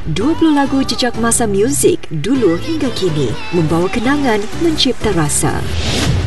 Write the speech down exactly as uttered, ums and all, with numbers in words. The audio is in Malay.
dua puluh lagu jejak masa muzik dulu hingga kini, membawa kenangan, mencipta rasa.